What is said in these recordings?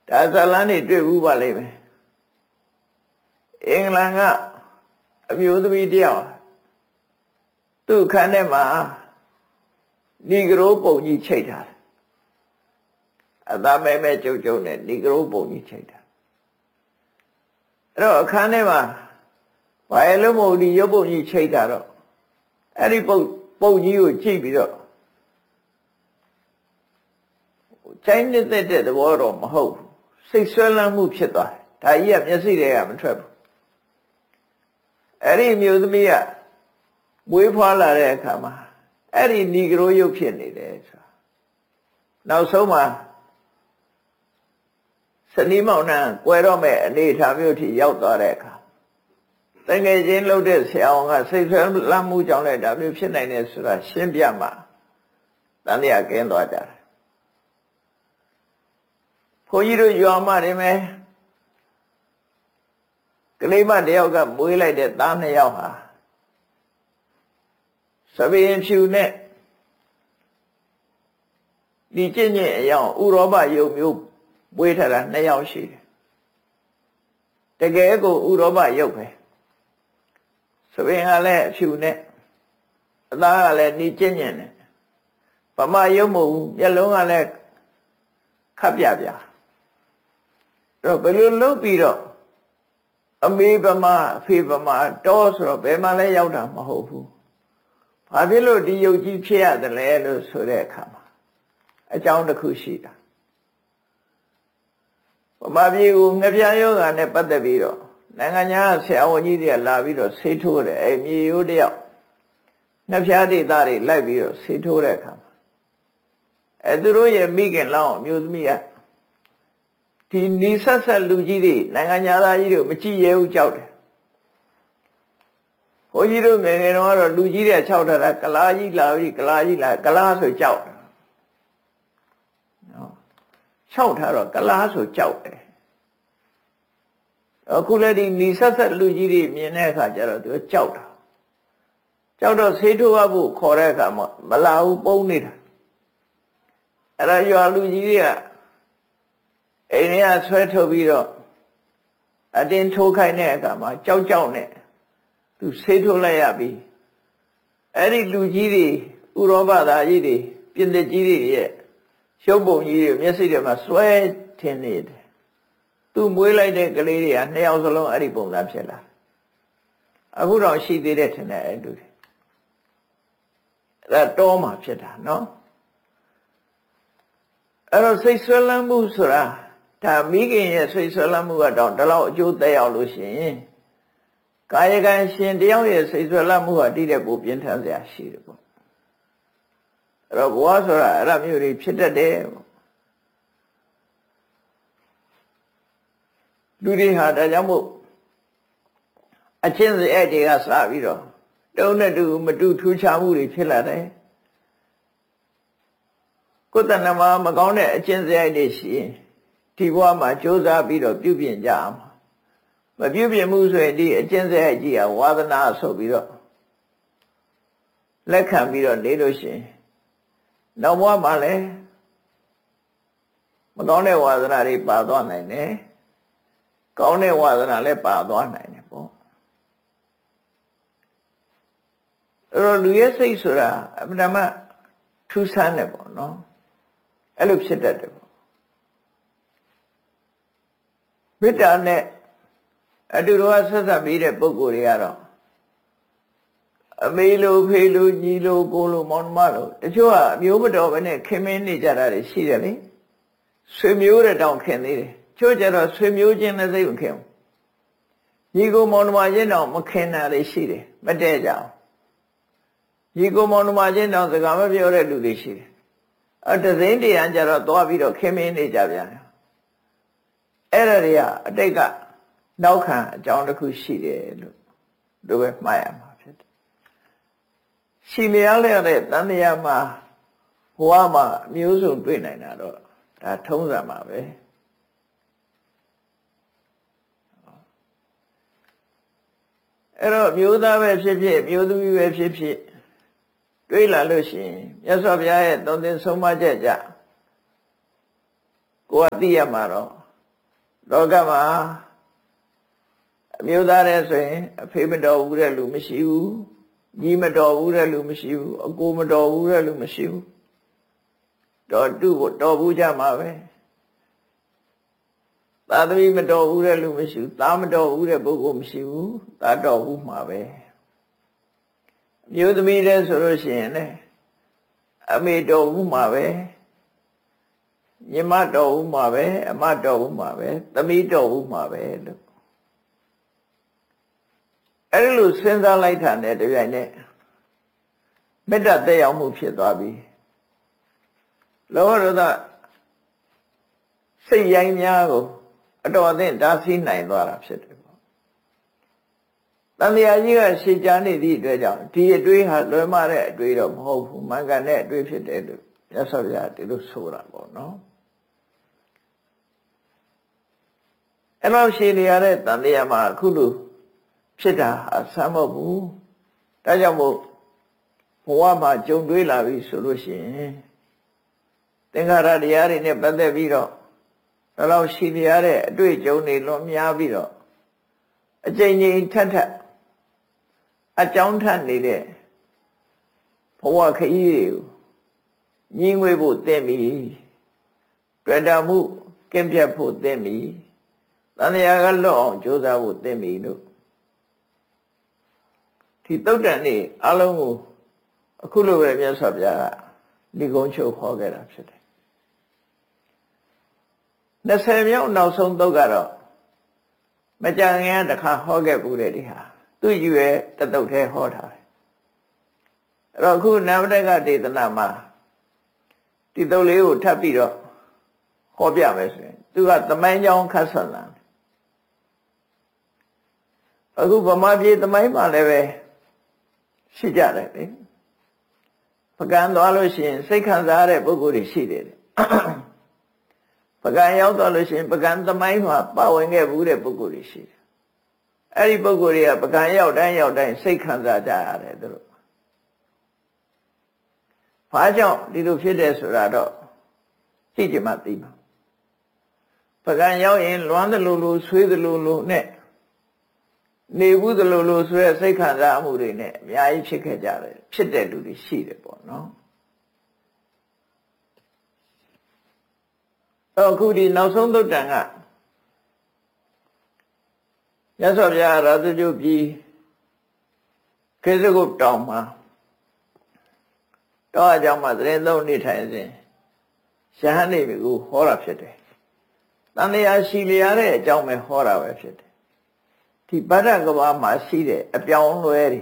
ဒါဇလန်းနေတွေ့ဘူးပါလိမ့်မယ်အင်္ဂလန်ကအမျိုးသမီးတယောက်သူ့ခန်းထဲမှာနီဂရိုးပုံကြီးချိတ်ထားတယ်အသားမဲကျုပ်ကျုပ်နဲ့နီဂရိုးပုံကြီးချိတ်ထားအဲ့တော့အခန်းထဲမှာဘာလို့မဟုတ်ဒီရုပ်ပုံကြီးချိတ်တာတော့အဲ့ဒီပုံကြီးကိုကြည့်ပြီးတော့ချိုင်းနေတဲ့သဘောတော့မဟုတ်ဘူးစိတ်ဆွဲလန်းမှုဖြစ်သွားတယ်ဒါကြီးကမျက်စိတွေကမထွက်ဘူးအဲ့ဒီမျိုးသမီးကမွေးဖွားလာတဲ့အခါမှာအဲ့ဒီနီဂရိုးရုပ်ဖြစ်နေတယ်ဆိုတာနောက်ဆုံးမှာစနီးမောင်နှံကွယ်တော့မဲ့အနေထားမျိုးထိရောက်သွားတဲ့အခါတကယ်ချင်းလုပ်တဲ့ဆရာဝန်ကစိတ်ဆွဲလန်းမှုကြောင့်လည်းဒါမျိုးဖြစ်နိုင်တယ်ဆိုတာရှင်းပြမှတန်တရားကင်းသွားကြတယ်ဘုန်းကြီးတို့ရွာမှာနေမယ်ကလေးမတယောက်ကမွေးလိုက်တဲ့သားနှစ်ယောက်ဟာသပင်ဖြူနဲ့ဒီကျင့်အယောင်ဥရောပယုံမျိုးမွေးထားတာနှစ်ယောက်ရှိတယ်တကယ်ကိုဥရောပယုတ်ပဲသပင်ကလည်းအဖြူနဲ့အသားကလည်းဒီကျင့်နဲ့ဗမာယုံမဟုတ်ဘူးမျက်လုံးကလည်းခပ်ပြပြတော့ဘယ်လိုလုပ်ပြီးတော့အမေဗမာအဖေဗမာတောဆိုတော့ဘယ်မှလည်းရောက်တာမဟုတ်ဘူးဘာဖြစ်လို့ဒီယုတ်ကြီးဖြစ်ရတယ်လဲလို့ဆိုတဲ့အခါမှာအကြောင်းတစ်ခုရှိတာဗမာပြည်ကိုငပြားယောဂါနဲ့ပတ်သက်ပြီးတော့နိုင်ငံခြားဆရာဝန်ကြီးတွေကလာပြီးတော့ဆေးထိုးတယ်အဲမြေရိုးတယောက်ငပြားဒေသတွေလိုက်ပြီးတော့ဆေးထိုးတဲ့အခါမှာအဲသူတို့ရဲ့မိခင်လောင်းအမျိုးသမီးကဒီနီဆက်ဆက်လူကြီးတွေနိုင်ငံသားကြီးတို့မကြည့်ရဲဘူးကြောက်တယ်ဘုန်းကြီးတို့ငယ်ငယ်တော့လူကြီးတွေခြောက်ထားတာကလားကြီးလာပြီကလားကြီးလာကလားဆိုကြောက်နော်ခြောက်ထားတော့ကလားဆိုကြောက်တယ်အခုလည်းဒီနီဆက်ဆက်လူကြီးတွေမြင်တဲ့အခါကျတော့သူကြောက်တာကြောက်တော့ဆေးထိုးရဖို့ခေါ်တဲ့အခါမှာမလာဘူးပုံနေတာအဲ့ဒါရွာလူကြီးတွေကအိမ်ထဲကဆွဲထုတ်ပြီးတော့အတင်းထိုးခိုင်းတဲ့အခါမှာကြောက်နဲ့သူဆေးထိုးလိုက်ရပြီအဲ့ဒီလူကြီးတွေဥရောပသားကြီးတွေပြင်သစ်ကြီးတွေရဲ့ရုပ်ပုံကြီးတွေမျက်စိတွေမှာဆွဲထင်နေတယ်သူမွေးလိုက်တဲ့ကလေးတွေကနှစ်ယောက်စလုံးအဲ့ဒီပုံစံဖြစ်လာအခုတော့ရှိသေးတယ်ထင်တယ်အဲ့လူတွေအဲ့တော့မှာဖြစ်တာနော်အဲ့တော့စိတ်ဆွဲလန်းမှုဆိုတာဒါမိခင်ရဲ့စိတ်ဆွဲလန်းမှုကတော့ဒီလောက်အကျိုးသက်ရောက်လို့ရှိရင်ကာယကံရှင်တယောက်ရဲ့စိတ်ဆွဲလန်းမှုဟာတိတဲ့ပိုပြင်းထန်စရာရှိတယ်ပေါ့အဲ့တော့ဘဝဆိုတာအဲ့ဒါမျိုးတွေဖြစ်တတ်တယ်ပေါ့လူတွေဟာဒါကြောင့်မို့အချင်းစအဲ့တွေကစပြီးတော့တုံးနဲ့တူမတူထူးခြားမှုတွေဖြစ်လာတယ်ကိုယ်တဏ္ဍမှာမကောင်းတဲ့အချင်းစရိုက်တွေရှိရင်ဒီဘဝမှာကြိုးစားပြီးတော့ပြုပြင်ကြအောင်မပြုပြင်မှုဆိုရင်ဒီအချင်းစရိုက်ကြီးဟာဝါသနာဆိုပြီးတော့လက်ခံပြီးတော့နေလို့ရှိရင်နောက်ဘဝမှာလည်းမကောင်းတဲ့ဝါသနာတွေပါသွားနိုင်တယ်ကောင်းတဲ့ဝါသနာလည်းပါသွားနိုင်တယ်ပေါ့အဲ့တော့လူရဲ့စိတ်ဆိုတာအမှန်မှထူးဆန်းတယ်ပေါ့နော်အဲ့လိုဖြစ်တတ်တယ်ပေါ့မေတ္တာနဲ့အတူတူဆက်ဆက်ပြီးတဲ့ပုဂ္ဂိုလ်တွေကတော့အမေလိုဖေလိုညီလိုကိုလိုမောင်နှမလိုတချို့ကအမျိုးမတော်ဘဲနဲ့ခင်မင်းနေကြတာတွေရှိတယ်လေဆွေမျိုးတဲ့တောင်ခင်သေးတယ်ချို့ကြတော့ဆွေမျိုးချင်းနဲ့စိတ်မခင်ဘူးညီကိုမောင်နှမချင်းတောင်မခင်တာတွေရှိတယ်မတည့်ကြအောင်ညီကိုမောင်နှမချင်းတောင်စကားမပြောတဲ့လူတွေရှိတယ်တစိမ့်တရားကြတော့သွားပြီးတော့ခင်မင်းနေကြပြန်တယ်အဲ့ဒါတွေကအတိတ်ကနောက်ခံအကြောင်းတစ်ခုရှိတယ်လို့တို့ပဲမှားရမှာဖြစ်တယ်ရှိလျက်တဲ့တန်တရားမှာဘဝမှာမျိုးစုံတွေ့နိုင်တာတော့ဒါထုံးစံပါပဲအဲ့တော့မျိုးသားပဲဖြစ်ဖြစ်မျိုးသမီးပဲဖြစ်ဖြစ်တွေးလာလို့ရှိရင်မြတ်စွာဘုရားရဲ့သုံးသင်ဆုံးမချက်ကြကိုယ်ကသိရမှာတော့လောကမှာအမျိုးသားတဲ့ဆိုရင်အဖေမတော်ဘူးတဲ့လူမရှိဘူးညီမတော်ဘူးတဲ့လူမရှိဘူးအကိုမတော်ဘူးတဲ့လူမရှိဘူးတော်သူ့ကိုတော်ဘူးကြမှာပဲသာသမီမတော်ဘူးတဲ့လူမရှိဘူးသားမတော်ဘူးတဲ့ပုဂ္ဂိုလ်မရှိဘူးသားတော်ဘူးမှာပဲအမျိုးသမီးတဲ့ဆိုလို့ရှိရင်လည်းအမေတော်ဘူးမှာပဲညီမတော်ဘူးမှာပဲအမတော်ဘူးမှာပဲသမီးတော်ဘူးမှာပဲလို့အဲ့ဒီလိုစဉ်းစားလိုက်တာနဲ့တပြိုင်နက်မေတ္တာတက်ရောက်မှုဖြစ်သွားပြီလောဘဒေါသစိတ်ရိုင်းများကိုအတော်အသင့်တားဆီးနိုင်သွားတာဖြစ်တယ်ပေါ့တန်တရားကြီးကရှေ့ကြားနေသည့်အတွက်ကြောင့်ဒီအတွေးဟာလွယ်မတဲ့အတွေးတော့မဟုတ်ဘူးမှန်ကန်တဲ့အတွေးဖြစ်တယ်လို့မြတ်စွာဘုရားဒီလိုဆိုတာပေါ့နော်အဲ့လိုရှေ့နေရတဲ့တန်တရားမှာအခုလိုဖြစ်တာအဆမ်းမဟုတ်ဘူးဒါကြောင့်မို့ဘဝမှာကြုံတွေ့လာပြီဆိုလို့ရှိရင်သင်္ခါရတရားတွေနဲ့ပတ်သက်ပြီးတော့ဒါလောက်ရှိနေရတဲ့အတွေ့အကြုံတွေလွန်များပြီးတော့အကျဉ်းချင်းထက်ထက်အကြောင်းထက်နေတဲ့ဘဝခရီးတွေကိုညှင်းငွေဖို့သင့်ပြီတွေ့တာမှုကင်းပြတ်ဖို့သင့်ပြီတန်တရားကလွတ်အောင်ကြိုးစားဖို့သင့်ပြီလို့ဒီသုတ်တန်နေ့အလုံးကိုအခုလိုပဲမြတ်စွာဘုရားကဒီကုန်းချုပ်ဟောခဲ့တာဖြစ်တယ်20မြောက်နောက်ဆုံးသုတ်ကတော့မကြခင်တခါဟောခဲ့ဘူးတဲ့ဒီဟာသူ့ယူရဲ့တသုတ်ထဲဟောထားတယ်အဲ့တော့အခုနဝတကဒေသနာမှာဒီသုတ်လေးကိုထပ်ပြီးတော့ဟောပြမယ်ဆိုရင်သူကသမိုင်းကြောင်းခတ်ဆန်လာအခုဗမာပြည်သမိုင်းမှာလည်းပဲရှိကြတယ်လေပကံသွားလို့ရှိရင်စိတ်ခံစားရတဲ့ပုဂ္ဂိုလ်တွေရှိတယ်ပကံရောက်သွားလို့ရှိရင်ပကံသမိုင်းမှာပါဝင်ခဲ့ဘူးတဲ့ပုဂ္ဂိုလ်တွေရှိတယ်အဲ့ဒီပုဂ္ဂိုလ်တွေကပကံရောက်တိုင်းစိတ်ခံစားကြရတယ်သူတို့ဘာကြောင့်ဒီလိုဖြစ်တယ်ဆိုတာတော့သိကြမှသိမှာပကံရောက်ရင်လွမ်းသလိုလိုဆွေးသလိုလိုနဲ့နေဘူးသလိုလိုဆိုရစိတ်ခံစားမှုတွေနဲ့အများကြီးဖြစ်ခဲ့ကြတယ်ဖြစ်တဲ့လူတွေရှိတယ်ပေါ့နော်အခုဒီနောက်ဆုံးသုတ်တန်ကမြတ်စွာဘုရားရာဇဂုပြည်ခေစကုတ်တောင်မှာတောအကြောင်းမှာသတင်းသုံးနေထိုင်စဉ်ရဟန်းနေပြီကိုဟောတာဖြစ်တယ်တန်တရားရှိလျားတဲ့အကြောင်းပဲဟောတာပဲဖြစ်တယ်ဒီဗဒ္ဒကဘာမှာရှိတဲ့အပြောင်းလွဲတွေ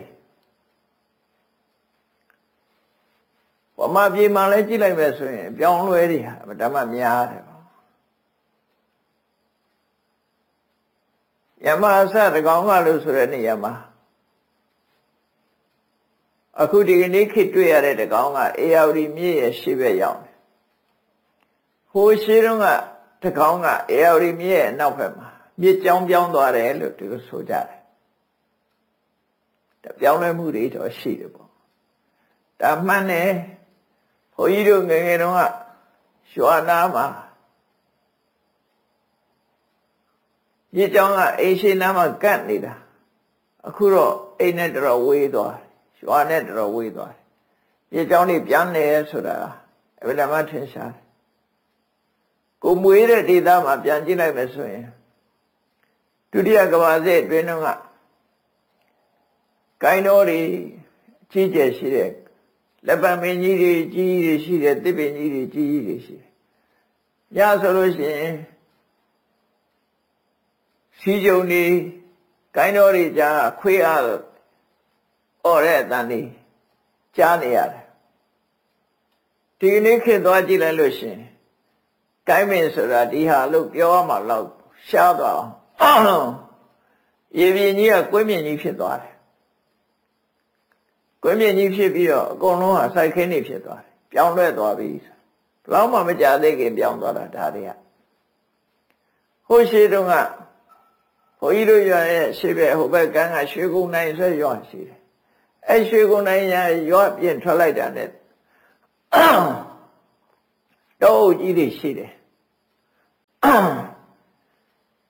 ဗမာပြည်မှာလည်းကြည့်လိုက်မယ်ဆိုရင်အပြောင်းလွဲတွေဟာဓမ္မများတယ်ပေါ့ယမအစတကောင်ကလို့ဆိုတဲ့နေရာမှာအခုဒီကနေ့ခေတ်တွေ့ရတဲ့တကောင်ကအေယာဝတီမြစ်ရဲ့ရှေ့ဘက်ရောက်တယ်ဟိုရှေ့တုန်းကတကောင်ကအေယာဝတီမြစ်ရဲ့နောက်ဘက်မှာမြစ်ကြောင်းပြောင်းသွားတယ်လို့သူဆိုကြတယ်။ပြောင်းလဲမှုတွေတော့ရှိတယ်ပေါ့။ဒါမှန်တယ်။ဘုန်းကြီးတို့ငယ်ငယ်တုန်းကရွာနာမှာမြစ်ကြောင်းကအိမ်ရှိနားမှာကတ်နေတာ။အခုတော့အိမ်နဲ့တော်ဝေးသွားတယ်။ရွာနဲ့တော်ဝေးသွားတယ်။မြစ်ကြောင်းတွေပြန်နေဆိုတာအဗလာမထင်ရှားတယ်။ကိုမွေးတဲ့ဒေသမှာပြန်ကြည့်လိုက်မယ်ဆိုရင်ဒုတိယကမ္ဘာစစ်အတွင်းကကိုင်းတော်တွေကြီးကျယ်ရှိတဲ့လက်ပံမင်းကြီးတွေကြီးတွေရှိတယ်တစ်ပင်ကြီးတွေကြီးတွေရှိတယ်။ညဆိုလို့ရှိရင်စီကြုံတွေကိုင်းတော်တွေကြားခွေးအားအော်တဲ့အတန်တွေကြားနေရတယ်။ဒီနေ့ခေတ်သွားကြည့်လိုက်လို့ရှိရင်ကိုင်းမင်းဆိုတာဒီဟာလို့ပြောရမှာတော့ရှားသွားအောင်ရေပြင်းကြီးကကွင်းမြင့်ကြီးဖြစ်သွားတယ်ကွင်းမြင့်ကြီးဖြစ်ပြီးတော့အကုန်လုံးဟာစိုက်ခင်းနေဖြစ်သွားတယ်ပြောင်းလဲသွားပြီဘယ်တော့မှမကြသေးခင်ပြောင်းသွားတာဒါတွေကဟိုရှိတုန်းကဘုန်းကြီးတို့ရွာရဲ့ရှေ့ဘက်ဟိုဘက်ကန်းကရွှေကုန်းနိုင်ဆွဲရွာရှိတယ်အဲရွှေကုန်းနိုင်ရွာပြင်ထွက်လိုက်တာနဲ့တောအုပ်ကြီးတွေရှိတယ်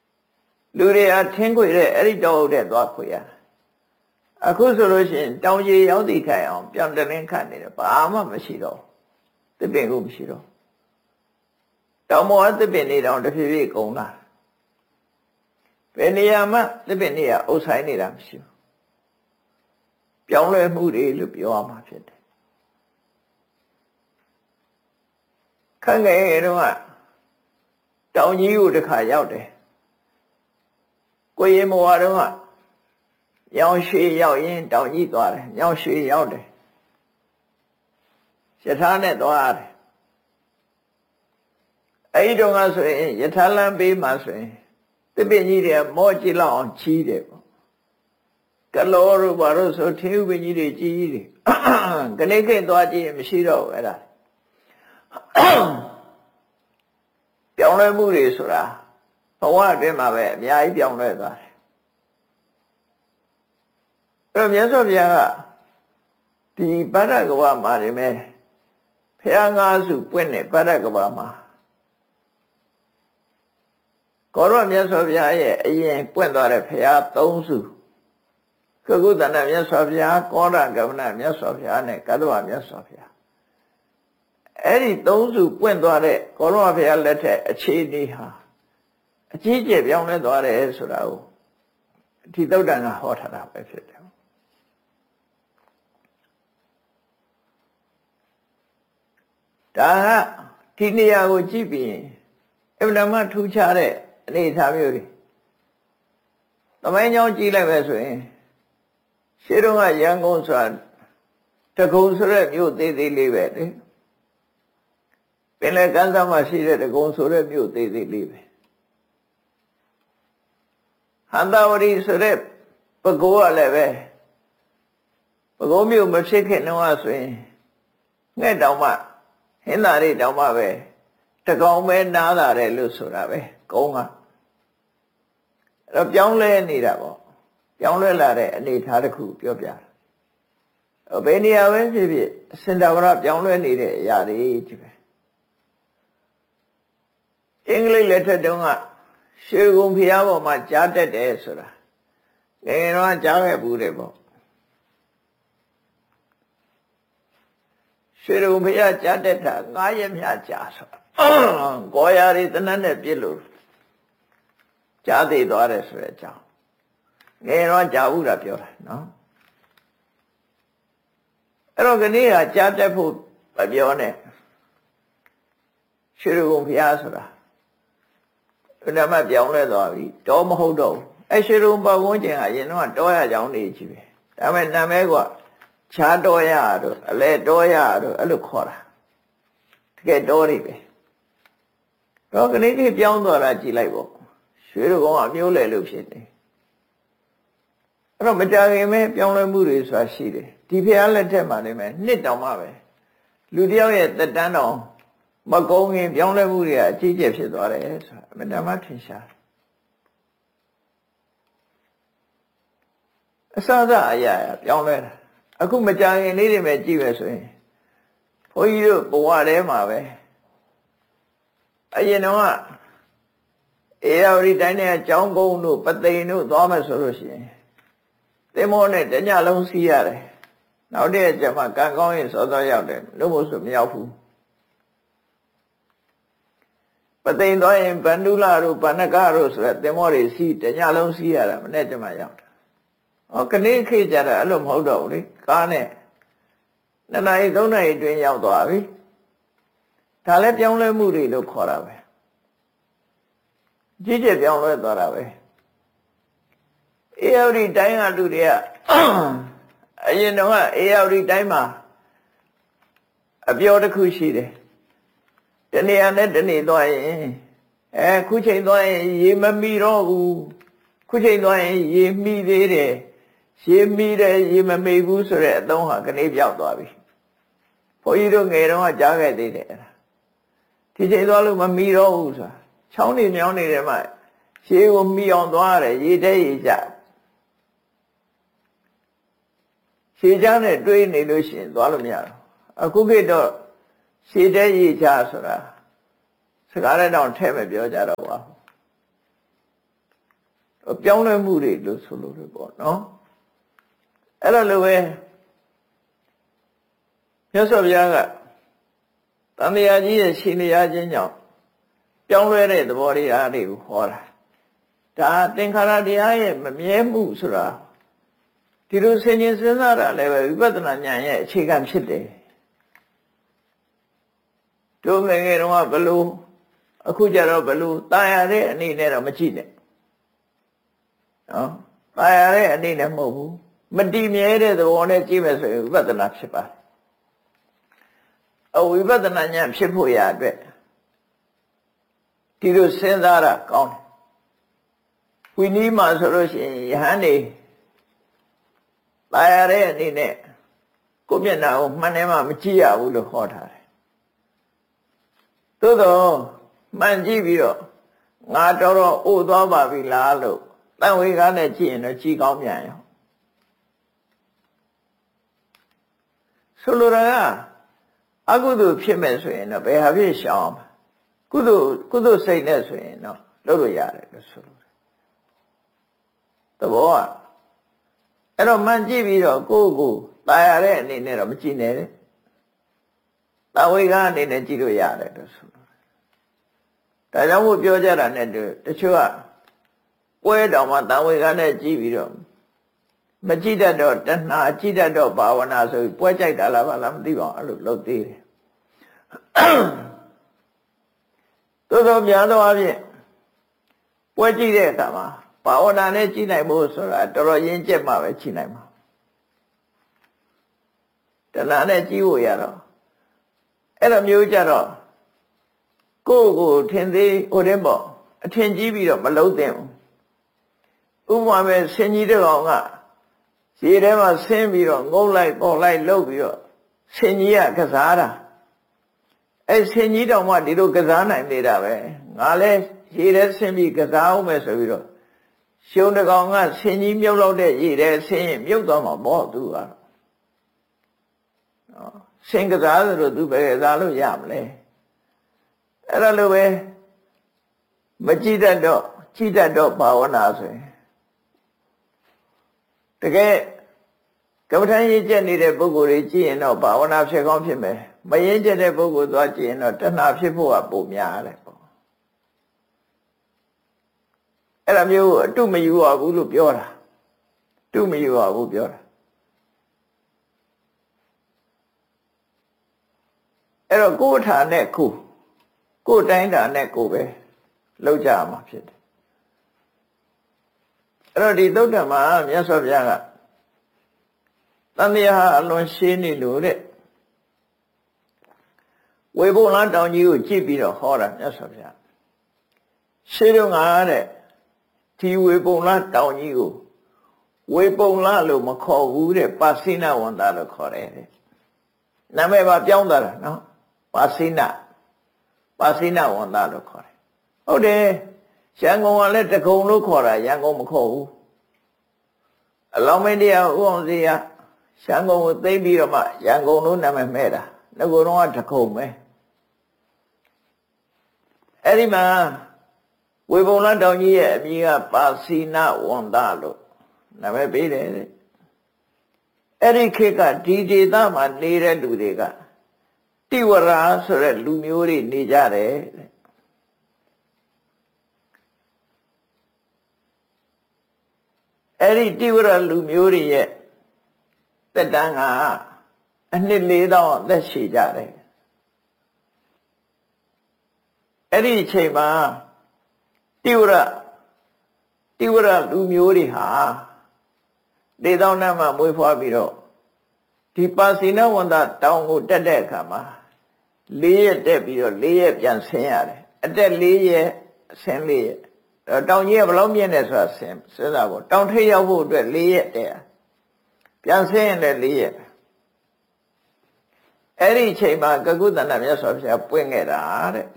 လူတွေအထင်းခွေတဲ့အဲ့ဒီတောအုပ်တဲ့သွားခွေရအခုဆိုလို့ရှိရင်တောင်ကြီးရောက်သည့်ထိုင်အောင်ပြောင်းတလင်းခတ်နေတယ်ဘာမှမရှိတော့သစ်ပင်ကိုမရှိတော့တောင်ပေါ်သစ်ပင်တွေတောင်တစ်ဖြည်းဖြည်းကုန်လာဘယ်နေရာမှသစ်ပင်တွေကအုပ်ဆိုင်နေတာမရှိဘူးပြောင်းလဲမှုတွေလို့ပြောရမှာဖြစ်တယ်ခန့်ငယ်တော့တောင်ကြီးကိုတစ်ခါရောက်တယ်ကိုရင်မောတော့ရောင်ရွှေရောက်ရင်တောင်ကြီးသွားတယ်ရောင်ရွှေရောက်တယ်ယထာနဲ့သွားတယ်အဲ့ဒီတော့ကဆိုရင်ယထာလမ်းပေးမှဆိုရင်သစ်ပင်ကြီးတွေမောကြည့်လောက်အောင်ချီးတယ်ပေါ့ကလောတို့ဘာလို့ဆိုထင်းဥပင်ကြီးတွေကြီးကြီးတွေကနေခေတ်သွားကြည့်ရင်မရှိတော့ဘူးအဲ့ဒါပြောင်းလဲမှုတွေဆိုတာဘဝအတွင်းမှာပဲအများကြီးပြောင်းလဲသွားတယ်အဲ့တော့မြတ်စွာဘုရားကဒီဗဒ္ဒကဝမှာနေမဲ့ဖះငါးစုပွင့်တဲ့ဗဒ္ဒကဝမှာကောရမြတ်စွာဘုရားရဲ့အရင်ပွင့်သွားတဲ့ဖះသုံးစုကကုသန္တမြတ်စွာဘုရားကောရကမဏမြတ်စွာဘုရားနဲ့ကတ္တဝမြတ်စွာဘုရားအဲ့ဒီသုံးစုပွင့်သွားတဲ့ကောရဘုရားလက်ထက်အခြေအနေဟာအကြီးကျယ်ပြောင်းလဲသွားတယ်ဆိုတာကိုဒီသုတ်တန်ကဟောထားတာပဲဖြစ်တယ်ဒါကဒီနေရာကိုကြည့်ပြီးအမှန်မှထူးခြားတဲ့အနေအထားမျိုးတွေသမိုင်းကြောင်းကြည့်လိုက်ပဲဆိုရင်ရှေးတုန်းကရန်ကုန်ဆိုတာတကုံဆိုတဲ့မြို့သေးသေးလေးပဲလေပင်လယ်ကမ်းစပ်မှာရှိတဲ့တကုံဆိုတဲ့မြို့သေးသေးလေးပဲဟန္တာဝရီဆိုတဲ့ပဲခူးကလည်းပဲပဲခူးမြို့မဖြစ်ခင်တော့ဆိုရင်ငှက်တောင်မှဟင်းသာတွေတောင်မှပဲတကောင်ပဲနားလာတယ်လို့ဆိုတာပဲကုန်းကအဲ့တော့ပြောင်းလဲနေတာပေါ့ပြောင်းလဲလာတဲ့အနေအထားတစ်ခုပြောပြတာဘယ်နေရာပဲဖြစ်ဖြစ်စင်တာဝရပြောင်းလဲနေတဲ့အရာတွေကြီးပဲအင်္ဂလိပ်လက်ထက်တုန်းကရွှေကုံဖျားပေါ်မှာကြားတက်တယ်ဆိုတာငယ်ငယ်တော့ကြားခဲ့ဘူးတယ်ပေါ့ရွှေကုံဖျားကြားတက်တာ9ရက်မြကြားဆိုကိုရာတွေတနတ်နဲ့ပြစ်လို့ကြားသိသွားတယ်ဆိုတဲ့အကြောင်းငယ်တော့ကြားဘူးတာပြောတာနော်အဲ့တော့ခဏကကြားတက်ဖို့မပြောနဲ့ရွှေကုံဖျားဆိုတာဘယ်နှမပြောင်းလဲသွားပြီတောမဟုတ်တော့ဘူးအဲ့ရွှေကုံပတ်ဝန်းကျင်ကအရင်တော့တောရကြောင်းနေကြီးပဲဒါပေမဲ့နာမည်ကခြားတောရတို့အလဲတောရတို့အဲ့လိုခေါ်တာတကယ်တောတွေပဲတော့ခဏလေးပြောင်းသွားတာကြည်လိုက်ပေါ့ရွှေကုံကအမျိုးလေလို့ဖြစ်နေအဲ့တော့မကြခင်ပဲပြောင်းလဲမှုတွေဆိုတာရှိတယ်ဒီဖျားလက်ထက်မှာနေမယ်နှစ်တောင်မှပဲလူတယောက်ရဲ့သက်တမ်းတော်မကုန်းရင်ပြောင်းလဲမှုတွေကအကြီးကျယ်ဖြစ်သွားတယ်ဆိုတာအမှန်တမ်းထင်ရှားအစစအရာပြောင်းလဲတာအခုမကြခင်လေးတွေပဲကြည့်ပဲဆိုရင်ဘုန်းကြီးတို့ဘဝထဲမှာပဲအရင်တော့အေရဝတီတိုင်းနဲ့ကျောင်းကုန်းတို့ပသိမ်တို့သွားမယ်ဆိုလို့ရှိရင်သင်္ဘောနဲ့တညလုံးစီးရတယ်နောက်တဲ့ကျမှကံကောင်းရင်စောစောရောက်တယ်လို့မို့ဆိုမရောက်ဘူးပသိမ်သွားရင်ဗန္ဓုလတို့ဗန္နကတို့ဆိုတဲ့သင်္ဘောတွေစီးတညလုံးစီးရတာမနဲ့ကျမှရောက်တယ်ဟောခဏခေတ်ကြတာအဲ့လိုမဟုတ်တော့ဘူးလေကားနဲ့2 နာရီ 3 နာရီအတွင်းရောက်သွားပြီဒါလည်းပြောင်းလဲမှုတွေလို့ခေါ်တာပဲကြီးကျယ်ပြောင်းလဲသွားတာပဲအေရဝတီတိုင်းကလူတွေကအရင်တော့အေရဝတီတိုင်းမှာအပြောတစ်ခုရှိတယ်တနေရာနဲ့တနေသွားရင်ခုချိန်သွားရင်ရေမမီတော့ဘူးခုချိန်သွားရင်ရေမီသေးတယ်ရေမီတယ်ရေမမေဘူးဆိုတဲ့အသုံးဟာကနေပြောက်သွားပြီဘုန်းကြီးတို့ငယ်တော့ကြားခဲ့သေးတယ်ဒီချိန်သွားလို့မမီတော့ဘူးဆိုတာချောင်းနေမြောင်းနေတယ်မှရေကိုမီအောင်သွားရတယ်ရေတဲရေကြရှည်ချမ်းနဲ့တွေးနေလို့ရှိရင်သွားလို့မရတော့အခုခေတ်တော့ရှည်တဲ့ရေချဆိုတာစကားနဲ့တော့ထဲ့မပြောကြတော့ပါဘူးပြောင်းလဲမှုတွေလို့ဆိုလို့ပေါ့နော်အဲ့ဒါလိုပဲမြတ်စွာဘုရားကတန်တရားကြီးရဲ့ရှင်လျာခြင်းကြောင့်ပြောင်းလဲတဲ့သဘောတရားတွေကိုဟောတာဒါသင်္ခါရတရားရဲ့မမြဲမှုဆိုတာဒီလိုဆင်ခြင်စဉ်းစားတာလည်းပဲဝိပဿနာဉာဏ်ရဲ့အခြေခံဖြစ်တယ်တို့ငယ်ငယ်တုန်းကဘလို့အခုကျတော့ဘလို့ตายရတဲ့အနေနဲ့တော့မကြည့်နဲ့နော်ตายရတဲ့အနေနဲ့မဟုတ်ဘူးမတည်မြဲတဲ့သဘောနဲ့ကြည့်မယ်ဆိုရင်ဝိပဿနာဖြစ်ပါတယ်ဝိပဿနာဉာဏ်ဖြစ်ဖို့ရအတွက်ဒီလိုစဉ်းစားတာကောင်းတယ်ဝိနည်းမှာဆိုလို့ရှိရင်ယဟန်နေตายရတဲ့အနေနဲ့ကိုမျက်နှာကိုမှန်တယ်မှမကြည့်ရဘူးလို့ဟောထားတယ်သို့တော့မှန်ကြည့်ပြီးတော့ငါတော်တော်အိုသွားပါပြီလားလို့တန်ဝေကားနဲ့ကြည့်ရင်တော့ကြည်ကောင်းပြန်ရောဆိုလိုတာကအကုသိုလ်ဖြစ်မဲ့ဆိုရင်တော့ဘယ်ဟာဖြစ်ရှောင်မှာကုသိုလ်စိတ်နဲ့ဆိုရင်တော့လုပ်လို့ရတယ်လို့ဆိုလိုတယ်သဘောကအဲ့တော့မှန်ကြည့်ပြီးတော့ကိုယ့်ကိုตายရတဲ့အနေနဲ့တော့မကြည့်နဲ့တဲ့တဝေကအနေနဲ့ကြည့်လို့ရတယ်လို့ဆိုလိုတယ်ဒါကြောင့်မို့ပြောကြတာနဲ့တချို့ကပွဲတော်မှာတဝေကနဲ့ကြည့်ပြီးတော့မကြည့်တတ်တော့တဏှာကြည့်တတ်တော့ဘာဝနာဆိုပြီးပွဲကြိုက်တာလားဘာလားမသိပါဘူးအဲ့လိုလုပ်သေးတယ်သို့သောများသောအားဖြင့်ပွဲကြည့်တဲ့အခါမှာဘာဝနာနဲ့ကြည့်နိုင်ဖို့ဆိုတာတော်တော်ရင်းကျက်မှပဲကြည့်နိုင်မှာတဏှာနဲ့ကြည့်ဖို့ရတော့အဲ့လိုမျိုးကြတော့ကိုယ့်ကိုထင်သေးဟိုတဲ့ပေါ့အထင်ကြီးပြီးတော့မလုံးသင့်ဘူးဥပမာပဲဆင်ကြီးတစ်ကောင်ကရေထဲမှာဆင်းပြီးတော့ငုံလိုက်ပေါ်လိုက်လှုပ်ပြီးတော့ဆင်ကြီးကကစားတာအဲ့ဆင်ကြီးတောင်မှဒီလိုကစားနိုင်နေတာပဲငါလဲရေထဲဆင်းပြီးကစားအောင်မယ်ဆိုပြီးတော့ရှုံးတစ်ကောင်ကဆင်ကြီးမြုပ်လောက်တဲ့ရေထဲဆင်းရင်မြုပ်သွားမှာပေါ့သူကဆင်ကစားဆိုတော့သူပဲကစားလို့ရမလဲအဲ့ဒါလိုပဲမကြည့်တတ်တော့ကြည့်တတ်တော့ဘာဝနာဆိုရင်တကယ်ကမ္မထာရည်ကျက်နေတဲ့ပုဂ္ဂိုလ်တွေကြည့်ရင်တော့ဘာဝနာဖြစ်ကောင်းဖြစ်မယ်မရင်းကျက်တဲ့ပုဂ္ဂိုလ်သွားကြည့်ရင်တော့တဏှာဖြစ်ဖို့ကပုံများတယ်ပေါ့အဲ့ဒါမျိုးအတုမယူရဘူးလို့ပြောတာတုမယူရဘူးပြောတာအဲ့တော့ကိုယ်ထာနဲ့ကိုယ်တိုင်းတာနဲ့ကိုယ်ပဲလောက်ကြမှာဖြစ်တယ်အဲ့တော့ဒီသုတ္တမှာမြတ်စွာဘုရားကတန်တရားအလွန်ရှင်းနေလို့တဲ့ဝေဘုံလတောင်ကြီးကိုကြည့်ပြီးတော့ဟောတာမြတ်စွာဘုရားရှင်းတော့ငါတဲ့ဒီဝေဘုံလတောင်ကြီးကိုဝေဘုံလလို့မခေါ်ဘူးတဲ့ပါစိနဝန္တာလို့ခေါ်တယ်တဲ့နာမည်ပါပြောင်းသွားတာနော်ပါစိနဝန္တာလို့ခေါ်တယ်ဟုတ်တယ်ရန်ကုန်ကလည်းတကုံလို့ခေါ်တာရန်ကုန်မခေါ်ဘူးအလောင်းမင်းတရားဥအောင်စီကရန်ကုန်ကိုသိမ့်ပြီးတော့မှရန်ကုန်လို့နာမည်မဲ့တာငကိုယ်တော့တကုံပဲအဲ့ဒီမှာဝေဘုံလတောင်ကြီးရဲ့အမည်ကပါစိနဝန္တာလို့နာမည်ပေးတယ်တဲ့အဲ့ဒီခေတ်ကဒီဒေသမှာနေတဲ့လူတွေကတိဝရဆိုတဲ့လူမျိုးတွေနေကြတယ်တဲ့အဲ့ဒီတိဝရလူမျိုးတွေရဲ့တက်တန်းကအနှစ်4000အသက်ရှည်ကြတယ်အဲ့ဒီအချိန်မှာတိဝရလူမျိုးတွေဟာ4000နဲ့မှမွေးဖွားပြီးတော့ဒီပါစိနဝန္တတောင်ကိုတက်တဲ့အခါမှာ4ရက်တက်ပြီးတော့4ရက်ပြန်ဆင်းရတယ်အတက်4ရက်ဆင်း4ရက်တောင်ကြီးကဘယ်လောက်မြင့်တယ်ဆိုတာစဉ်းစားဖို့တောင်ထိပ်ရောက်ဖို့အတွက်4ရက်တည်းပြန်ဆင်းရင်လည်း4ရက်အဲ့ဒီအချိန်မှာကကုသန္တမြတ်စွာဘုရားပွင့်ခဲ့တာတဲ့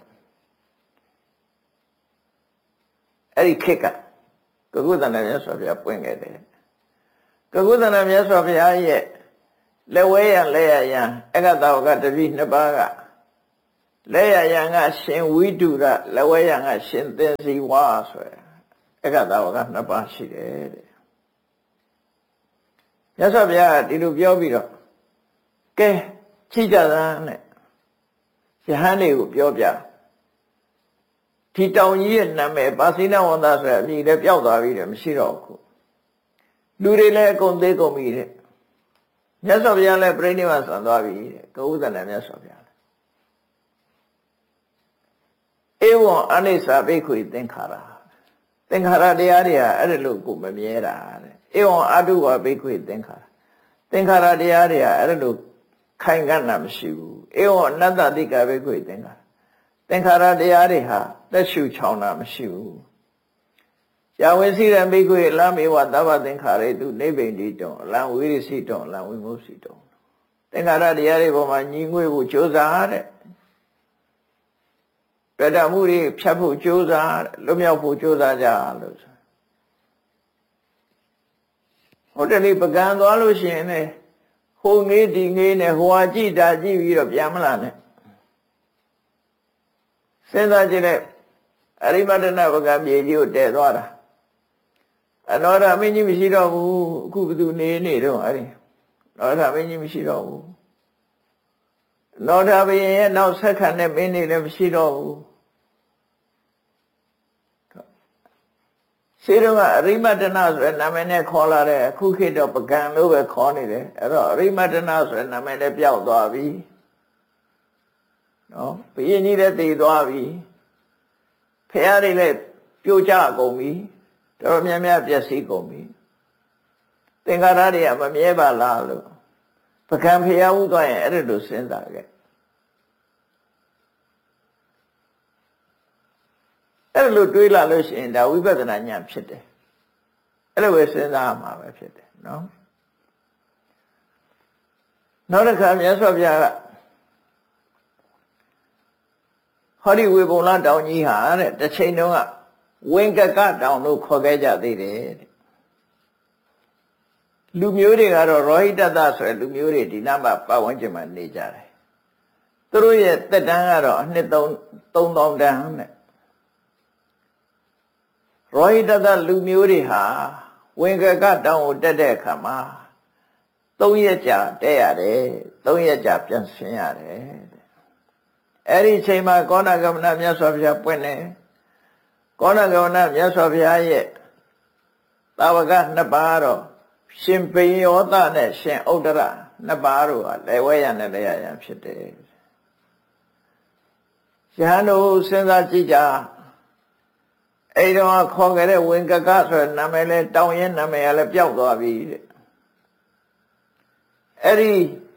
အဲ့ဒီခေတ်ကကုသန္တမြတ်စွာဘုရားပွင့်ခဲ့တယ်ကကုသန္တမြတ်စွာဘုရားရဲ့လက်ဝဲရလက်ရယံအက္ခတဝကတပိ2ပါးကလက်ရယံကရှင်ဝိတုရလက်ဝဲရံကရှင်သင်္စီဝါဆိုရကသာဝကနှစ်ပါးရှိတယ်တဲ့မြတ်စွာဘုရားဒီလိုပြောပြီးတော့ကဲချိကြသန်းနဲ့ယဟန်တွေကိုပြောပြဒီတောင်ကြီးရဲ့နာမည်ပါစိနဝန္တဆိုတဲ့အမည်လည်းပျောက်သွားပြီတဲ့မရှိတော့ဘူးလူတွေလည်းအကုန်သေးကုန်ပြီတဲ့မြတ်စွာဘုရားလည်းပြိဋိဘံဆံသွားပြီတဲ့ကဥဒ္ဒနာမြတ်စွာဘုရားဧဝံအနိစ္စဘိက္ခွေသင်္ခါရသင်္ခါရတရားတွေဟာအဲ့ဒါလို့ကိုမမြဲတာတဲ့ဧဝံအတုဝဘိက္ခွေသင်္ခါရသင်္ခါရတရားတွေဟာအဲ့ဒါလို့ခိုင်ခံ့တာမရှိဘူးဧဝံအနတ္တတိကဘိက္ခွေသင်္ခါရသင်္ခါရတရားတွေဟာသက်ရှုချောင်တာမရှိဘူးယာဝေစီရံဘိက္ခွေလမေဝသဗ္ဗသင်္ခါရေတုနိဗ္ဗိန္တိတောအလံဝိရိစိတောအလံဝိမုစိတောသင်္ခါရတရားတွေပေါ်မှာညီငွေဖို့ကြိုးစားတဲ့ပြတ္တမှုတွေဖြတ်ဖို့ကြိုးစားလွတ်မြောက်ဖို့ကြိုးစားကြလို့ဟုတ်တယ်လေပကံသွားလို့ရှိရင်လေဟိုငေးဒီငေးနဲ့ဟိုဟာကြည့်တာကြည့်ပြီးတော့ပြန်မလာနဲ့စဉ်းစားကြည့်လိုက်အရိမတနာပကံမြေကြီးကိုတည်သွားတာအနောဒမင်းကြီးမရှိတော့ဘူးအခုဘယ်သူနေတော့အဲ့ဒီနောဒမင်းကြီးမရှိတော့ဘူးနောဒဘုရင်ရဲ့နောက်ဆက်ခံတဲ့မင်းတွေလည်းမရှိတော့ဘူးရှင်းတော့အရိမတနာဆိုတဲ့နာမည်နဲ့ခေါ်လာတဲ့အခုခေတ်တော့ပကံလို့ပဲခေါ်နေတယ်အဲ့တော့အရိမတနာဆိုတဲ့နာမည်လည်းပျောက်သွားပြီနော်ဘုရင်ကြီးလည်းတည်သွားပြီဖះတွေလည်းပြိုကျကုန်ပြီတော်များများပျက်စီးကုန်ပြီသင်္ခါရတွေကမမြဲပါလားလို့ပကံဖះဥသွားရင်အဲ့ဒါလိုစဉ်းစားခဲ့အဲ့လိုတွေးလာလို့ရှိရင်ဒါဝိပဿနာဉာဏ်ဖြစ်တယ်အဲ့လိုပဲစဉ်းစားမှာပဲဖြစ်တယ်နော်နောက်တစ်ခါမြတ်စွာဘုရားကဟောဒီဝေဘုံလတောင်ကြီးဟာတဲ့တစ်ချိန်တုန်းကဝင်ကကတောင်လို့ခေါ်ခဲ့ကြသေးတယ်တဲ့လူမျိုးတွေကတော့ရောဟိတတဆိုတဲ့လူမျိုးတွေဒီနားမှာပတ်ဝန်းကျင်မှာနေကြတယ်သူတို့ရဲ့သက်တမ်းကတော့အနှစ်3000တန်းနဲ့ရောဟိတတလူမျိုးတွေဟာဝင်ကကတောင်ကိုတက်တဲ့အခါမှာ3ရက်ကြာတက်ရတယ်3ရက်ကြာပြန်ဆင်းရတယ်အဲ့ဒီအချိန်မှာကောဏဂမနမြတ်စွာဘုရားပွင့်တယ်ကောဏဂမနမြတ်စွာဘုရားရဲ့သာဝကနှစ်ပါးတော့ရှင်ပေယောသနဲ့ရှင်ဥဒ္ဒရနှစ်ပါးတို့ဟာလေဝဲရနဲ့လေရရဖြစ်တယ်ယဟန်တို့စဉ်းစားကြည့်ကြအဲ့တော့ခေါ်ခဲ့တဲ့ဝင်ကကဆိုတဲ့နာမည်လဲတောင်းရင်နာမည်ကလည်းပျောက်သွားပြီတဲ့အဲ့ဒီ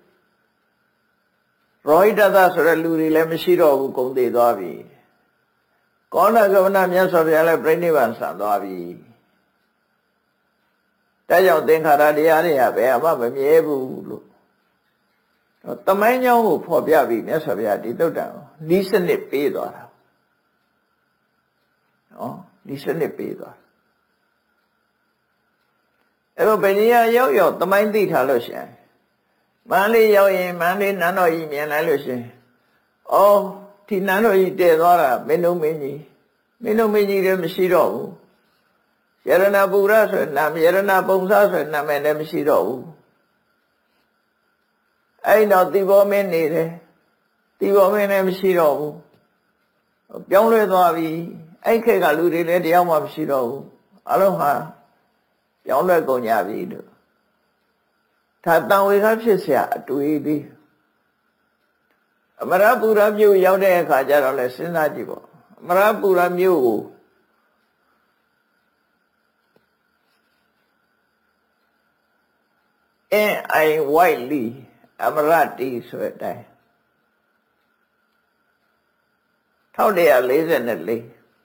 ရောဟိတတဆိုတဲ့လူတွေလည်းမရှိတော့ဘူးကုန်သေးသွားပြီကောဏဂမနမြတ်စွာဘုရားလည်းပြိဋိဘံဆံသွားပြီဒါကြောင့်သင်္ခါရတရားတွေဟာဘယ်မှမမြဲဘူးလို့တမိုင်းကြောင်းကိုဖော်ပြပြီးမြတ်စွာဘုရားဒီသုတ်တံကိုဤစနစ်ပေးသွားတာနော်ဤစနစ်ပေးသွားအဲ့တော့ဘယ်နေရာရောက်တမိုင်းသိထားလို့ရှိရင်မန္တလေးရောက်ရင်မန္တလေးနန်းတော်ကြီးမြင်လိုက်လို့ရှိရင်အော်ဒီနန်းတော်ကြီးတည်သွားတာမင်းတို့မင်းကြီးလည်းမရှိတော့ဘူးယရဏပူရဆိုတဲ့နာမည်ယရဏပုံစားဆိုတဲ့နာမည်လည်းမရှိတော့ဘူးအဲ့တော့တိဘောမင်းနေတယ်တိဘောမင်းလည်းမရှိတော့ဘူးပြောင်းလဲသွားပြီအဲ့ခေတ်ကလူတွေလည်းတယောက်မှမရှိတော့ဘူးအလုံးဟာပြောင်းလဲကုန်ကြပြီလို့ဒါတန်ဝေကဖြစ်เสียအတွေ့သေးအမရပူရမြို့ရောက်တဲ့အခါကျတော့လဲစဉ်းစားကြည့်ပေါ့အမရပူရမြို့ကိုN.I. Whiteley အမရတီဆိုတဲ့အတိုင်း1144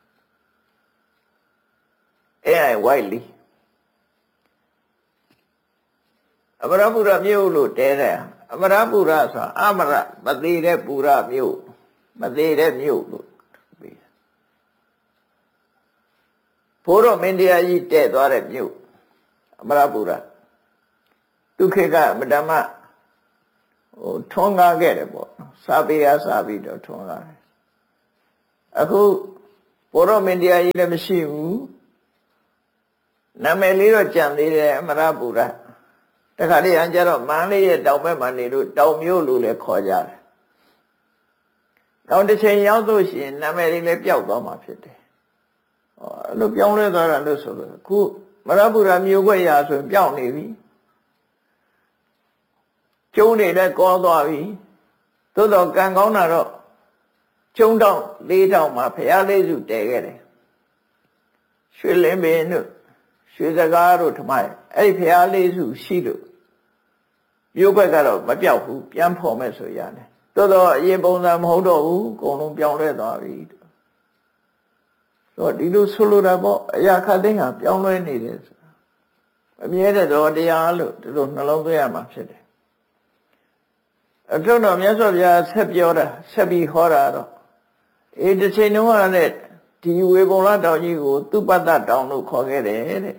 N.I. Whiteleyအမရပူရမြို့လို့တဲတဲ့အမရပူရဆိုတာအမရမသေးတဲ့ပူရမြို့မသေးတဲ့မြို့လို့ပြီးဘိုးတော်မင်းတရားကြီးတဲ့သွားတဲ့မြို့အမရပူရဒုက္ခကမဓမ္မထွန်းကားခဲ့တယ်ပေါ့စာပေအားစာပြီးတော့ထွန်းကားတယ်အခုဘိုးတော်မင်းတရားကြီးလည်းမရှိဘူးနာမည်လေးတော့ကြံသေးတယ်အမရပူရတခါတည်းအကျတော့မန်းလေးရဲ့တောင်ဘက်မှာနေလို့တောင်မြို့လို့လည်းခေါ်ကြတယ်နောက်တစ်ချိန်ရောက်လို့ရှိရင်နာမည်လေးလည်းပျောက်သွားမှာဖြစ်တယ်အဲ့လိုပြောင်းလဲသွားတာလို့ဆိုလို့ခုမရပူရမြို့ခွက်ရာဆိုရင်ပျောက်နေပြီကျုံးနေလည်းကောသွားပြီသို့တော့ကံကောင်းတာတော့ကျုံးတောင်၄တောင်မှာဘုရားလေးစုတည်ခဲ့တယ်ရွှေလင်းပင်တို့ရွှေစကားတို့ထမအဲ့ဒီဘုရားလေးစုရှိလို့မြို့ခွက်ကတော့မပြောက်ဘူးပြန်ဖော်မဲ့ဆိုရတယ်သို့တော့အရင်ပုံစံမဟုတ်တော့ဘူးအကုန်လုံးပြောင်းလဲသွားပြီတော့ဒီလိုဆိုလိုတာပေါ့အရာခတ်သိမ်းဟာပြောင်းလဲနေတယ်ဆိုတာအမြဲတည်းတော့တရားလို့ဒီလိုနှလုံးသွင်းရမှာဖြစ်တယ်အထုံးတော်မြတ်စွာဘုရားဆက်ပြောတာဆက်ပြီးဟောတာတော့တစ်ချိန်တုန်းကလည်းဒီဝေပုံလတောင်ကြီးကိုသူပတ္တတောင်လို့ခေါ်ခဲ့တယ်တဲ့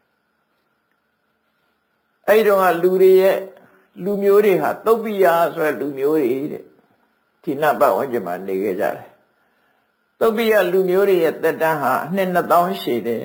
အဲ့တုန်းကလူတွေရဲ့လူမျိုးတွေဟာသုတ်ပိယဆိုတဲ့လူမျိုးတွေတဲ့ဒီနတ်ဘဝန်းကျင်မှာနေခဲ့ကြတယ်သုတ်ပိယလူမျိုးတွေရဲ့သက်တမ်းဟာနှစ်2000ရှိတယ်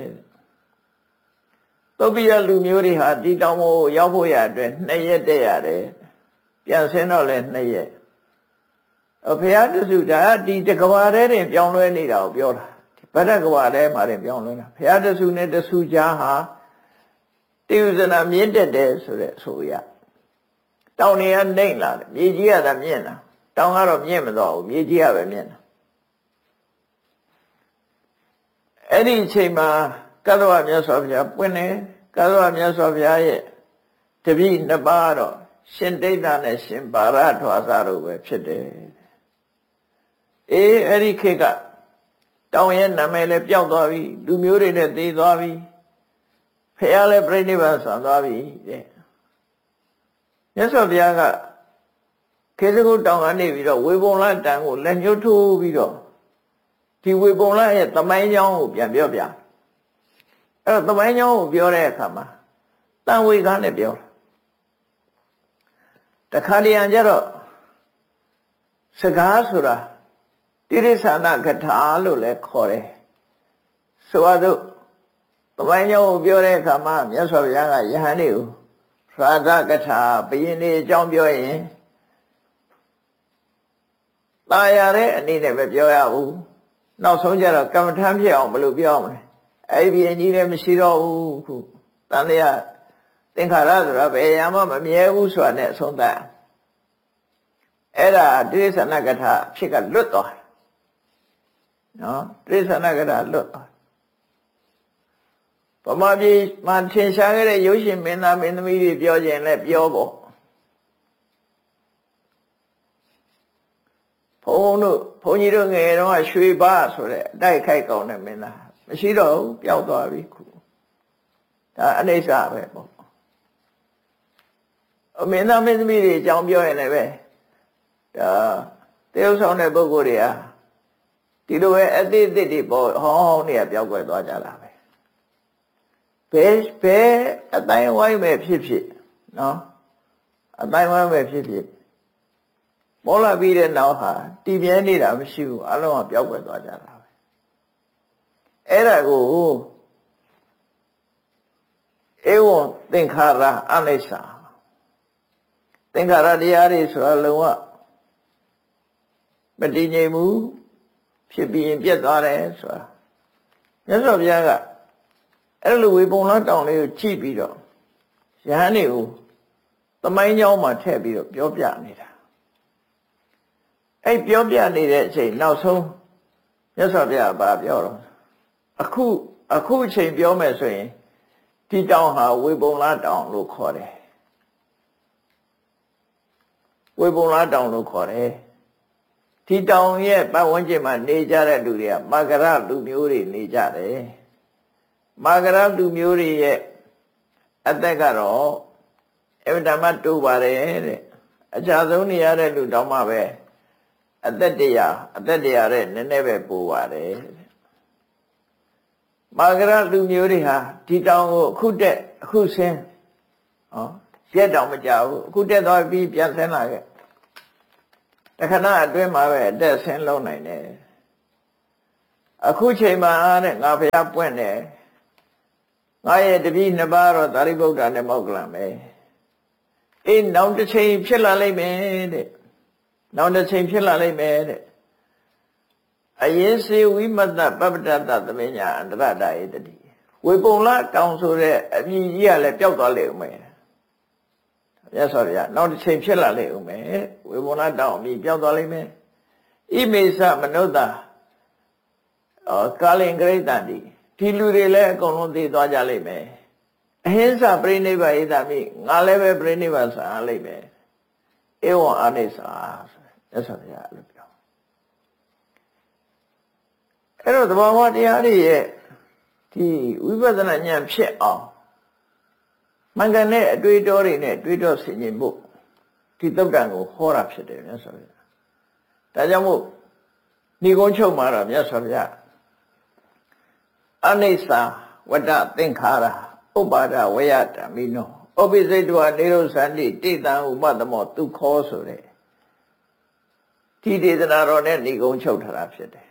သုတ်ပိယလူမျိုးတွေဟာဒီတောင်ကိုရောက်ဖို့ရအတွက်2ရက်တည်းရတယ်ပြန်ဆင်းတော့လဲ2ရက်ဘုရားတဆူဒါဒီတကဘာထဲတင်ပြောင်းလဲနေတာကိုပြောတာဗဒ္ဒကဘာထဲမှာတင်ပြောင်းလဲတာဘုရားတဆူနဲ့တဆူကြားဟာတိဥဇနာမြင့်တက်တယ်ဆိုတဲ့အဆိုရတောင်တွေကနှိမ့်လာတယ်မြေကြီးကသာမြင့်လာတောင်ကတော့မြင့်မတော့ဘူးမြေကြီးကပဲမြင့်လာအဲ့ဒီအချိန်မှာကတ္တဝမြတ်စွာဘုရားပွင့်တယ်ကတ္တဝမြတ်စွာဘုရားရဲ့တပည့်နှစ်ပါးတော့ရှင်ဒိဋ္ဌနဲ့ရှင်ပါရထွာစာတို့ပဲဖြစ်တယ်အဲ့ဒီခေတ်ကတောင်ရဲ့နာမည်လည်းပျောက်သွားပြီလူမျိုးတွေလည်းသေသွားပြီဖះလည်းပြိဋိဘံဆံသွားပြီတဲ့မြတ်စွာဘုရားကခေစကုတောင်ကနေပြီးတော့ဝေပုံလတန်ကိုလက်ညှိုးထိုးပြီးတော့ဒီဝေပုံလရဲ့သမိုင်းကြောင်းကိုပြန်ပြောပြအဲ့တော့သမိုင်းကြောင်းကိုပြောတဲ့အခါမှာတန်ဝေကားနဲ့ပြောတခါတည်းကျတော့စကားဆိုတာတိရိစ္ဆာနကထာလို့လည်းခေါ်တယ်ဆိုပါစို့သမိုင်းကြောင်းကိုပြောတဲ့အခါမှာမြတ်စွာဘုရားကယဟန်တွေကိုရာဇကထာဘယင်းတွေအကြောင်းပြောရင်ตายရတဲ့အနေနဲ့ပဲပြောရဘူးနောက်ဆုံးကျတော့ကမ္မထမ်းဖြစ်အောင်ဘယ်လိုပြောမလဲအဲ့ဒီဘယင်းကြီးလည်းမရှိတော့ဘူးခုတန်တရားသင်္ခါရဆိုတာဘယ်ရမှမမြဲဘူးဆိုတာနဲ့အဆုံးသတ်အဲ့ဒါတိရိစ္ဆာနကထာဖြစ်ကလွတ်သွားနော်တိရိစ္ဆာနကထာလွတ်သွားဗမာပြည်မှာထင်ရှားခဲ့တဲ့ရုပ်ရှင်မင်းသားမင်းသမီးတွေပြောခြင်းလဲပြောပေါ့ဘုန်းကြီးတို့ငယ်တော့ရွှေပါဆိုတဲ့အတိုက်ခိုက်ကောင်းတဲ့မင်းသားမရှိတော့ဘူးပျောက်သွားပြီခုဒါအနိစ္စပဲပေါ့မင်းသားမင်းသမီးတွေအကြောင်းပြောရင်လည်းပဲဒါတရုပ်ဆောင်တဲ့ပုဂ္ဂိုလ်တွေဟာဒီလိုပဲအတိတ်တွေပေါ့ဟောင်းနေရပျောက်ကွယ်သွားကြတာပဲဘယ်အတိုင်းဝိုင်းမဲ့ဖြစ်ဖြစ်နော်အတိုင်းဝိုင်းမဲ့ဖြစ်ဖြစ်ပေါ်လာပြီးတဲ့နောက်ဟာတည်မြဲနေတာမရှိဘူးအလုံးကပျောက်ကွယ်သွားကြတာပဲအဲ့ဒါကိုဧဝံသင်္ခါရအနိစ္စသင်္ခါရတရားတွေဆိုတာလုံးဝမတည်ငြိမ်ဘူးဖြစ်ပြီးရင်ပြတ်သွားတယ်ဆိုတာမြတ်စွာဘုရားကအဲ့လိုဝေပုံလတောင်လေးကိုကြည့်ပြီးတော့ယဟန်တွေကိုသမိုင်းကြောင်းမှာထည့်ပြီးတော့ပြောပြနေတာအဲ့ပြောပြနေတဲ့အချိန်နောက်ဆုံးမြတ်စွာဘုရားကပြောတော့အခုအချိန်ပြောမယ်ဆိုရင်ဒီတောင်ဟာဝေပုံလတောင်လို့ခေါ်တယ်ဝေပုံလတောင်လို့ခေါ်တယ်ဒီတောင်ရဲ့ပတ်ဝန်းကျင်မှာနေကြတဲ့လူတွေကမာဂရလူမျိုးတွေနေကြတယ်မာဂရလူမျိုးတွေရဲ့အသက်ကတော့အဝတ္တမတိုးပါတယ်တဲ့အကြဆုံးနေရတဲ့လူတောင်မှပဲအသက်တရားတဲ့နည်းနည်းပဲပိုးပါတယ်မာဂရလူမျိုးတွေဟာဒီတောင်ကိုအခုတက်အခုဆင်းရက်တောင်မကြဘူးအခုတက်သွားပြီးပြန်ဆင်းလာခဲ့တခဏအတွင်းမှာပဲအတက်ဆင်းလုံးနိုင်တယ်အခုချိန်မှာတဲ့ငါဘုရားပွင့်တယ်ငါရဲ့တပည့်နှစ်ပါးတော့သာရိပုတ္တရာနဲ့မောက္ကလံပဲအေးနောက်တစ်ချိန်ဖြစ်လာလိမ့်မယ်တဲ့နောက်တစ်ချိန်ဖြစ်လာလိမ့်မယ်တဲ့အရင်စေဝိမတ္တပပ္ပတ္တသမဉ္ညာအန္တရတဧတတိဝေပုံလတောင်ဆိုတဲ့အမြင်ကြီးကလည်းပျောက်သွားလိမ့်ဦးမယ်မြတ်စွာဘုရားနောက်တစ်ချိန်ဖြစ်လာလိမ့်ဦးမယ်ဝေပုံလတောင်အမြင်ပျောက်သွားလိမ့်မယ်ဣမေသမနုဿာကာလင်ဂရိတံဒီလူတွေလည်းအကုန်လုံးသိသွားကြလိမ့်မယ်အဟိစ္ဆပြိနိဗ္ဗာဧတမိငါလည်းပဲပြိနိဗ္ဗာန်ဆံရလိမ့်မယ်ဧဝံအာနိစ္စမြတ်စွာဘုရားအဲ့လိုပြောအဲ့တော့သဘာဝတရားတွေရဲ့ဒီဝိပဿနာဉာဏ်ဖြစ်အောင်မှန်ကန်တဲ့အတွေ့အကြုံတွေနဲ့တွေးတောဆင်ခြင်ဖို့ဒီသုတ်တံကိုဟောတာဖြစ်တယ်မြတ်စွာဘုရားဒါကြောင့်မို့ဏိဂုံးချုပ်မှာတော့မြတ်စွာဘုရားအနိစ္စဝတ္တသင်္ခါရဥပါဒဝယဓမ္မိနောဩပိစိတ်တောနေရုသန္တိတိတံဥပတမောဒုက္ခောဆိုတဲ့ဒီဒေသနာတော်နဲ့ဏိဂုံးချုပ်ထားတာဖြစ်တယ်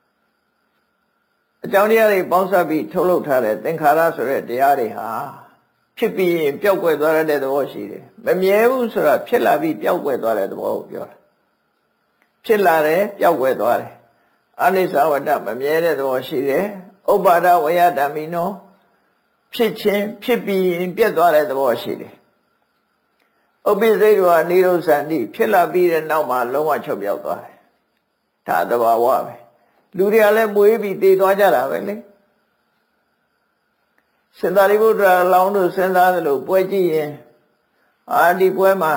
အကြောင်းတရားတွေပေါင်းစပ်ပြီးထုတ်လုပ်ထားတဲ့သင်္ခါရဆိုတဲ့တရားတွေဟာဖြစ်ပြီးရင်ပျောက်ကွယ်သွားတဲ့သဘောရှိတယ်မမြဲဘူးဆိုတာဖြစ်လာပြီးပျောက်ကွယ်သွားတဲ့သဘောကိုပြောတာဖြစ်လာတယ်ပျောက်ကွယ်သွားတယ်အနိစ္စဝတ္တမမြဲတဲ့သဘောရှိတယ်ဥပါဒဝယဓမ္မိနောဖြစ်ခြင်းဖြစ်ပြီးရင်ပြတ်သွားတဲ့သဘောရှိတယ်ဥပ္ပိစိတ်တောနိရောဓန္တိဖြစ်လာပြီးတဲ့နောက်မှာလုံးဝချုပ်ပြောက်သွားတယ်ဒါသဘာဝပဲလူတွေကလည်းမွေးပြီးတည်သွားကြတာပဲလေရှင်သာရိပုတ္တရာလောင်းတို့စဉ်းစားသလိုပွဲကြည့်ရင်ဒီပွဲမှာ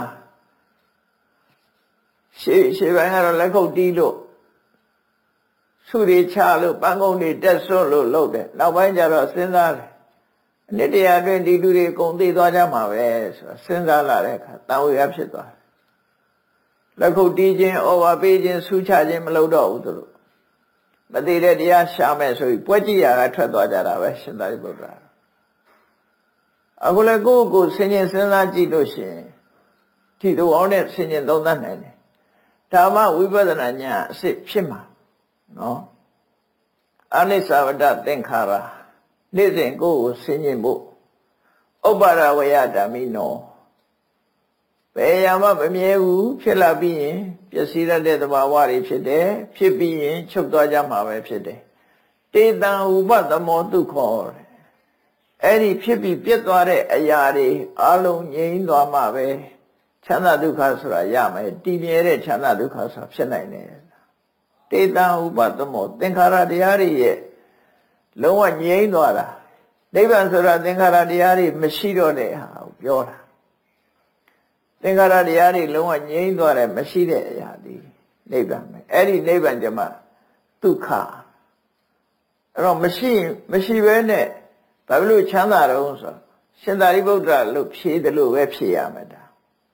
ရှေ့ပိုင်းကတော့လက်ခုပ်တီးလို့ဆုတွေချလို့ပန်းကုန်းတွေတက်ဆွတ်လို့လုပ်တယ်နောက်ပိုင်းကျတော့စဉ်းစားတယ်အနည်းတရာအတွင်းဒီလူတွေအကုန်သိသွားကြမှာပဲဆိုတာစဉ်းစားလာတဲ့အခါတန်ဝေရဖြစ်သွားတယ်လက်ခုပ်တီးခြင်းဩဝါပေးခြင်းဆုချခြင်းမလုပ်တော့ဘူးသူတို့မသိတဲ့တရားရှာမယ်ဆိုပြီးပွဲကြည့်ရတာထွက်သွားကြတာပဲရှင်သာရိပုတ္တရာအခုလည်းကိုယ့်ကိုယ်ဆင်ခြင်စဉ်းစားကြည့်လို့ရှိရင်ဒီလိုအောင်နဲ့ဆင်ခြင်သုံးသပ်နိုင်တယ်ဓမ္မဝိပဿနာဉာဏ်အစစ်ဖြစ်မှာနော်အနိစ္စဝတ္တသင်္ခါရနေ့စဉ်ကိုယ်ကိုဆင်ခြင်ဖို့ဥပ္ပါဒဝယဓမ္မိနောဘယ်ရမှမမြဲဘူးဖြစ်လာပြီးရင်ပျက်စီးရတဲ့သဘာဝတွေဖြစ်တယ်ဖြစ်ပြီးရင်ချုပ်သွားကြမှာပဲဖြစ်တယ်တေတံဥပသမောဒုက္ခောအဲ့ဒီဖြစ်ပြီးပြတ်သွားတဲ့အရာတွေအလုံးငြိမ်းသွားမှပဲချမ်းသာဒုက္ခဆိုတာရမယ်တည်မြဲတဲ့ချမ်းသာဒုက္ခဆိုတာဖြစ်နိုင်တယ်တေတံဥပသမောသင်္ခါရတရားတွေရဲ့လုံးဝငြိမ်းသွားတာနိဗ္ဗာန်ဆိုတာသင်္ခါရတရားတွေမရှိတော့တဲ့ဟာကိုပြောတာသင်္ခါရတရားတွေလုံးဝငြိမ်းသွားတယ်မရှိတဲ့အရာဒီနိဗ္ဗာန်ပဲအဲ့ဒီနိဗ္ဗာန်ကျမှဒုက္ခအဲ့တော့မရှိဘဲနဲ့ဘာဖြစ်လို့ချမ်းသာတော့ဆိုရှင်သာရိပုတ္တရာလို့ဖြေတယ်လို့ပဲဖြေရမှာဒါ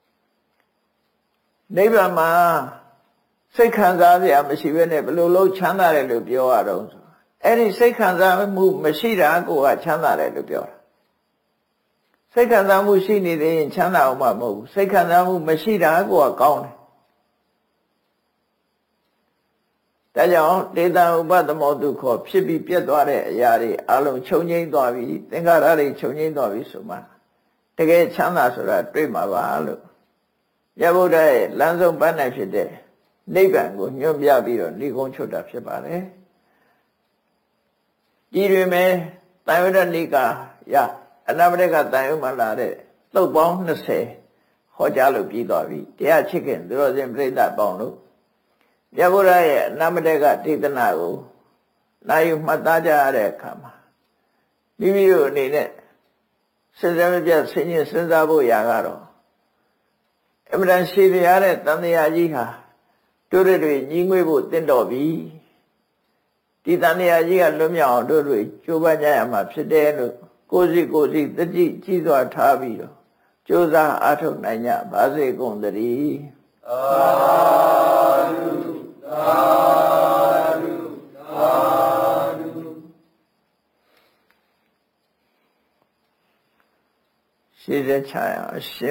နိဗ္ဗာန်မှာစိတ်ခံစားစရာမရှိဘဲနဲ့ဘယ်လိုလုပ်ချမ်းသာတယ်လို့ပြောရတော့ဆိုအဲ့ဒီစိတ်ခံစားမှုမရှိတာကိုကချမ်းသာတယ်လို့ပြောတာစိတ်ခံစားမှုရှိနေသေးရင်ချမ်းသာအောင်မဟုတ်ဘူးစိတ်ခံစားမှုမရှိတာကိုကကောင်းတယ်ဒါကြောင့်ဒေတာဥပသမောဒုက္ခဖြစ်ပြီးပြတ်သွားတဲ့အရာတွေအလုံးချုပ်ငြိမ်းသွားပြီသင်္ခါရတွေချုပ်ငြိမ်းသွားပြီဆိုမှတကယ်ချမ်းသာဆိုတာတွေ့မှာပါလို့မြတ်ဗုဒ္ဓရဲ့လမ်းဆုံးပန်းနိုင်ဖြစ်တဲ့နိဗ္ဗာန်ကိုညွှန်ပြပြီးတော့ဏိဂုံးချုပ်တာဖြစ်ပါတယ်ဒီတွင်မဲ့တန်ဝရဏိကာယအနာမရကတန်ရုံမှာလာတဲ့သုတ်ပေါင်း20ဟောကြားလို့ပြီးသွားပြီတရားချစ်ခင်သူတော်စင်ပြိဿပေါင်းလို့မြတ်ဗုဒ္ဓရဲ့အနာမရကဒေသနာကိုနိုင်ယူမှတ်သားကြရတဲ့အခါမှာမိမိတို့အနေနဲ့စဉ်းစားမပြတ်ဆင်ញင်စဉ်းစားဖို့ရာကတော့အမှန်တန်ရှိပြရတဲ့တန်တရားကြီးဟာတို့တွေညီငွေဖို့တင့်တော်ပြီဒီတန်တရားကြီးကလွတ်မြောက်အောင်တို့တွေကြိုးပမ်းကြရမှာဖြစ်တယ်လို့ကိုယ်စီတတိကြီးစွာထားပြီးတော့ကြိုးစားအားထုတ်နိုင်ကြပါစေကုန်သတည်းသာဓုသာဓုသာဓုရှိတဲ့ချာရရှင်